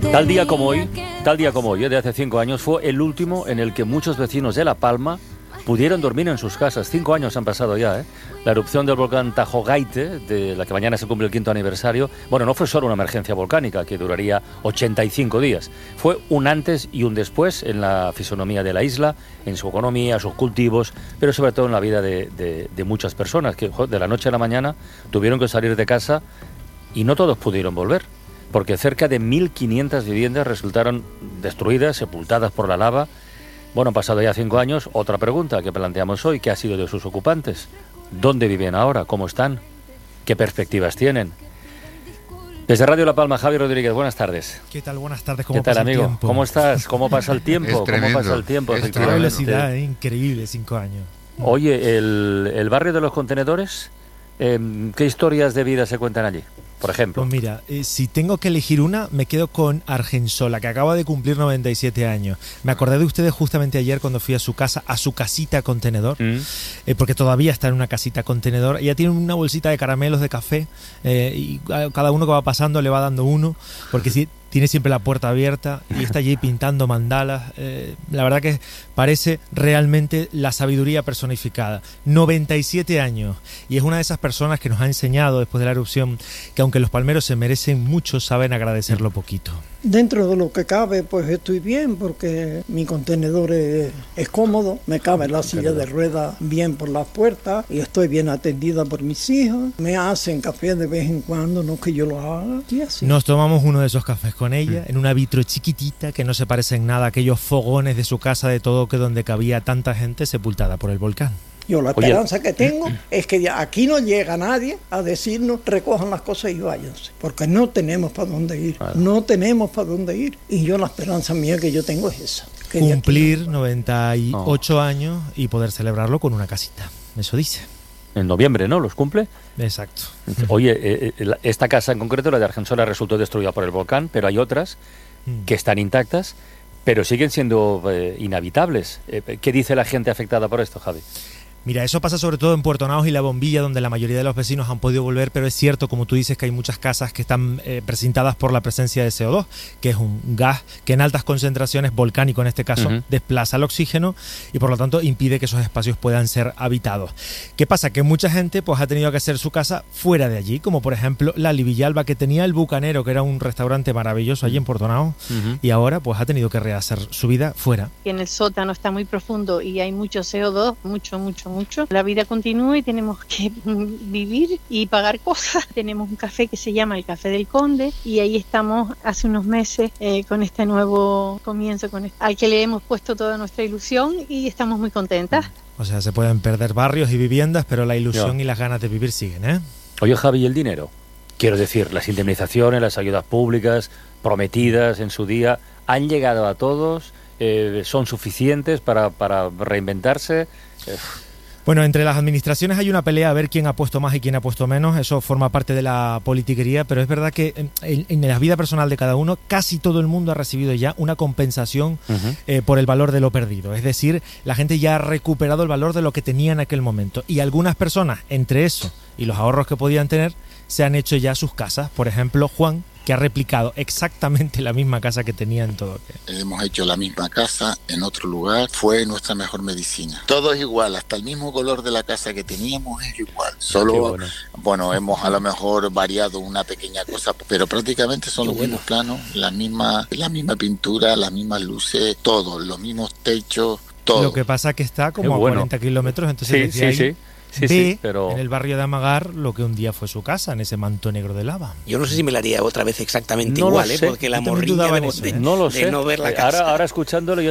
Tal día como hoy, de hace 5 años, fue el último en el que muchos vecinos de La Palma pudieron dormir en sus casas. 5 años han pasado ya, ¿eh? La erupción del volcán Tajo Gaite, de la que mañana se cumple el 5º aniversario, bueno, no fue solo una emergencia volcánica que duraría 85 días. Fue un antes y un después en la fisonomía de la isla, en su economía, sus cultivos, pero sobre todo en la vida de muchas personas que de la noche a la mañana tuvieron que salir de casa y no todos pudieron volver, porque cerca de 1.500 viviendas resultaron destruidas, sepultadas por la lava. Bueno, han pasado ya 5 años. Otra pregunta que planteamos hoy: ¿qué ha sido de sus ocupantes? ¿Dónde viven ahora? ¿Cómo están? ¿Qué perspectivas tienen? Desde Radio La Palma, Javi Rodríguez, buenas tardes. ¿Qué tal? Buenas tardes. ¿Cómo pasa amigo? El tiempo? ¿Cómo estás? ¿Cómo pasa el tiempo? Tremendo, ¿Cómo pasa el tiempo? Qué velocidad, increíble, 5 años. Oye, el barrio de los contenedores, ¿qué historias de vida se cuentan allí? Por ejemplo. Pues mira, si tengo que elegir una, me quedo con Argensola, que acaba de cumplir 97 años. Me acordé de ustedes justamente ayer cuando fui a su casa, a su casita contenedor, porque todavía está en una casita contenedor. Ella tiene una bolsita de caramelos de café y cada uno que va pasando le va dando uno, porque sí, tiene siempre la puerta abierta y está allí pintando mandalas. La verdad que parece realmente la sabiduría personificada. 97 años. Y es una de esas personas que nos ha enseñado después de la erupción que aunque los palmeros se merecen mucho, saben agradecerlo poquito. Dentro de lo que cabe, pues estoy bien porque mi contenedor es cómodo, me cabe la silla de ruedas bien por las puertas y estoy bien atendida por mis hijos. Me hacen café de vez en cuando, no que yo lo haga. Y así. Nos tomamos uno de esos cafés con ella en una vitro chiquitita que no se parece en nada a aquellos fogones de su casa de Todoque donde cabía tanta gente sepultada por el volcán. Yo la esperanza que tengo es que aquí no llega nadie a decirnos recojan las cosas y váyanse, porque no tenemos para dónde ir, no tenemos para dónde ir. Y yo la esperanza mía que yo tengo es esa. Cumplir 98 años y poder celebrarlo con una casita, eso dice. En noviembre, ¿no? ¿Los cumple? Exacto. Oye, esta casa en concreto, la de Argensola, resultó destruida por el volcán, pero hay otras que están intactas, pero siguen siendo inhabitables. ¿Qué dice la gente afectada por esto, Javi? Mira, eso pasa sobre todo en Puerto Naos y La Bombilla, donde la mayoría de los vecinos han podido volver, pero es cierto, como tú dices, que hay muchas casas que están precintadas por la presencia de CO2, que es un gas que en altas concentraciones, volcánico en este caso, desplaza el oxígeno y por lo tanto impide que esos espacios puedan ser habitados. ¿Qué pasa? Que mucha gente pues ha tenido que hacer su casa fuera de allí, como por ejemplo Lali Villalba, que tenía El Bucanero, que era un restaurante maravilloso allí en Puerto Naos, y ahora pues ha tenido que rehacer su vida fuera. En el sótano está muy profundo y hay mucho CO2, mucho. La vida continúa y tenemos que vivir y pagar cosas. Tenemos un café que se llama el Café del Conde y ahí estamos hace unos meses con este nuevo comienzo, al que le hemos puesto toda nuestra ilusión y estamos muy contentas. O sea, se pueden perder barrios y viviendas, pero la ilusión y las ganas de vivir siguen, ¿eh? Oye, Javi, ¿y el dinero? Quiero decir, las indemnizaciones, las ayudas públicas prometidas en su día, ¿han llegado a todos? ¿Son suficientes para reinventarse? Bueno, entre las administraciones hay una pelea a ver quién ha puesto más y quién ha puesto menos. Eso forma parte de la politiquería, pero es verdad que en la vida personal de cada uno casi todo el mundo ha recibido ya una compensación por el valor de lo perdido. Es decir, la gente ya ha recuperado el valor de lo que tenía en aquel momento. Y algunas personas, entre eso y los ahorros que podían tener, se han hecho ya sus casas. Por ejemplo, Juan, que ha replicado exactamente la misma casa que tenía en Todoque. Hemos hecho la misma casa en otro lugar, fue nuestra mejor medicina. Todo es igual, hasta el mismo color de la casa que teníamos es igual. Solo, bueno, hemos a lo mejor variado una pequeña cosa, pero prácticamente son los mismos planos, la misma pintura, las mismas luces, todo, los mismos techos, todo. Lo que pasa que está como a 40 kilómetros, entonces sí, pero en el barrio de Amagar lo que un día fue su casa, en ese manto negro de lava. Yo no sé si me la haría otra vez exactamente igual, porque la morriña de no ver la casa. Ahora escuchándolo